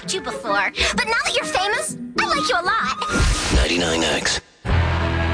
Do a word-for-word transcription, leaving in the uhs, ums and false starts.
liked you before, but now that you're famous, I like you a lot. ninety-nine X.